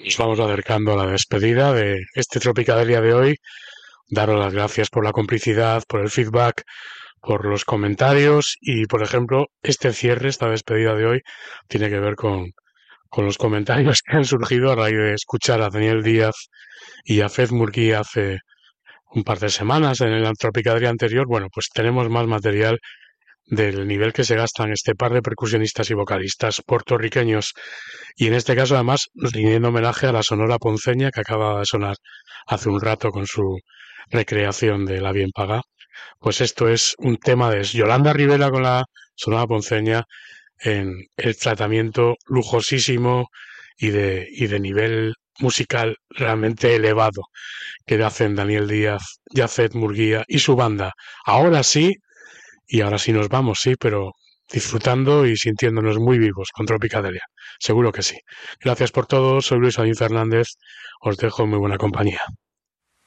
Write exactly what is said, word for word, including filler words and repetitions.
Nos vamos acercando a la despedida de este Tropicadelia de hoy. Daros las gracias por la complicidad, por el feedback, por los comentarios y, por ejemplo, este cierre, esta despedida de hoy, tiene que ver con, con los comentarios que han surgido a raíz de escuchar a Daniel Díaz y a Fez Murguí hace un par de semanas en el Tropicadelia anterior. Bueno, pues tenemos más material del nivel que se gastan este par de percusionistas y vocalistas puertorriqueños y en este caso además rindiendo homenaje a la Sonora Ponceña que acaba de sonar hace un rato con su recreación de La Bien Paga. Pues esto es un tema de Yolanda Rivera con la Sonora Ponceña en el tratamiento lujosísimo y de, y de nivel musical realmente elevado que hacen Daniel Díaz, Yafet Murguía y su banda. Ahora sí, y ahora sí nos vamos, sí, pero disfrutando y sintiéndonos muy vivos con Tropicadelia. Seguro que sí. Gracias por todo. Soy Luis Adín Fernández. Os dejo en muy buena compañía.